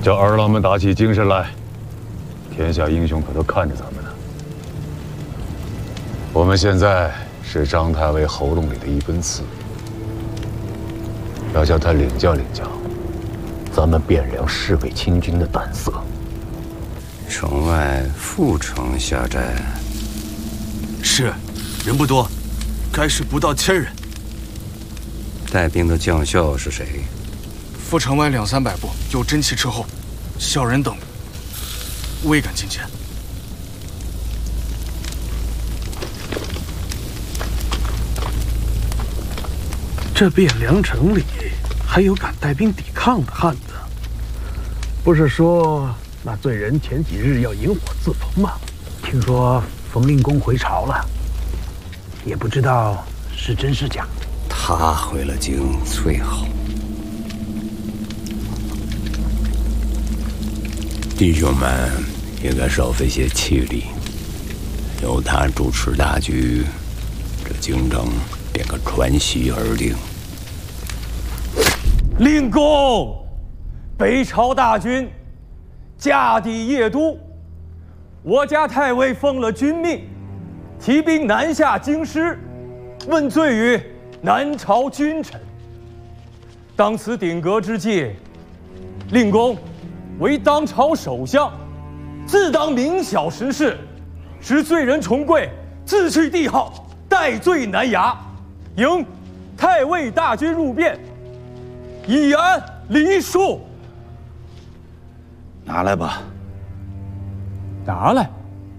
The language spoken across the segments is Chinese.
叫儿郎们打起精神来，天下英雄可都看着咱们呢。我们现在是张太尉喉咙里的一根刺，要叫他领教领教咱们汴梁侍卫亲军的胆色。 城外副城下寨。 是，人不多，该是不到1000人。 带兵的将校是谁？ 赴城外200-300步有真骑斥候，小人等未敢近前。 这汴梁城里还有敢带兵抵抗的汉子？不是说那罪人前几日要引火自焚吗？听说冯令公回朝了，也不知道是真是假。 他回了京最好。弟兄们应该少费些气力，由他主持大局，这京城便可传习而定。 令公，北朝大军驾抵邺都，我家太尉奉了君命，提兵南下京师，问罪于南朝君臣。当此鼎革之际，令公为当朝首相，自当明晓时事，使罪人重贵，自去帝号，戴罪南衙，迎太尉大军入汴，以安黎庶。 拿来吧。 拿来？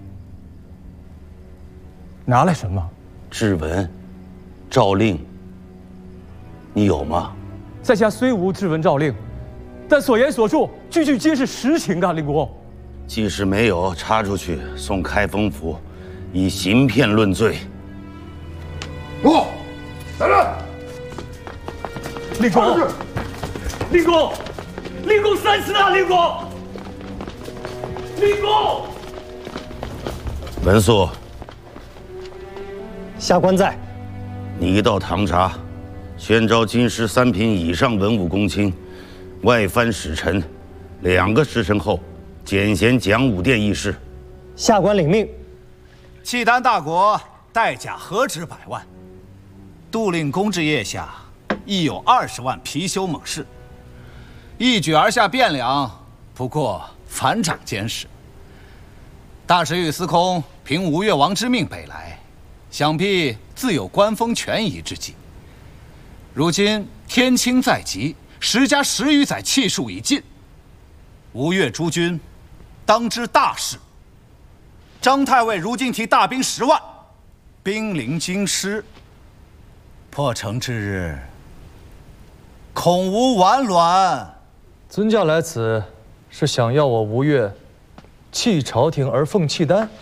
拿来什么？ 制文、诏令，你有吗？ 在下虽无制文诏令，但所言所述，句句皆是实情啊，令公。 即使没有，插出去送开封府，以行骗论罪。 不，来人！ 令公，令公，令公三思啊，令公！令公， 文肃， 下官在。 你到唐察，宣召京师3品以上文武公卿，外藩使臣，2个时辰后，简贤讲武殿议事。 下官领命。 契丹大国代甲何止100万，杜令公之腋下亦有20万貔貅猛士，一举而下汴梁，不过反掌监视。大使与司空凭吴越王之命北来，想必自有官封权宜之计。如今天清在即，时加10余载，气数已尽。吴越诸军当知大事。张太尉如今提大兵10万，兵临京师，破城之日，恐无完卵。 尊驾来此，是想要我吴越弃朝廷而奉契丹？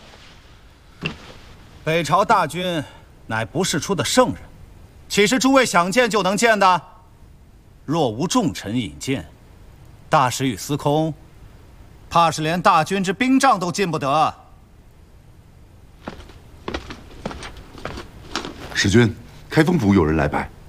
北朝大军乃不世出的圣人，岂是诸位想见就能见的？若无重臣引荐，大使与司空怕是连大军之兵帐都进不得。 使君，开封府有人来拜。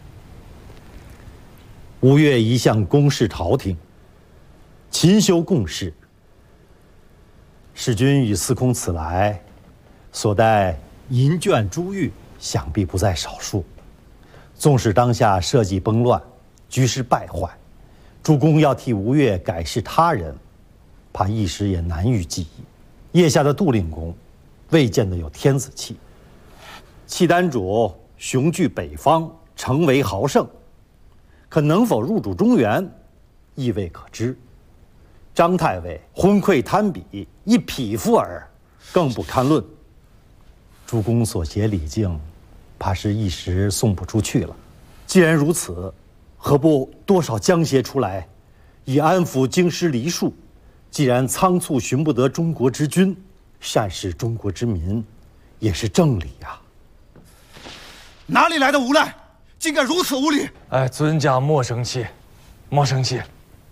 吴越一向公事朝廷，勤修贡事。使君与司空此来，所带银卷珠玉，想必不在少数。纵使当下社稷崩乱，局势败坏，主公要替吴越改视他人，怕一时也难于计议。腋下的杜令公，未见得有天子气。契丹主雄踞北方，成为豪盛，可能否入主中原，亦未可知。张太尉昏聩贪比，一匹夫耳，更不堪论。主公所携礼敬，怕是一时送不出去了。既然如此，何不多少将携出来，以安抚京师黎庶？既然仓促寻不得中国之君，善事中国之民，也是正理呀。 哪里来的无赖，竟敢如此无礼！ 哎，尊驾莫生气，莫生气。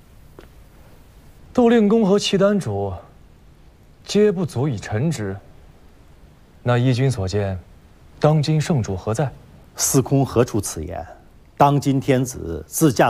杜令公和契丹主，皆不足以臣之。那依君所见，当今圣主何在？ 司空何出此言？当今天子自驾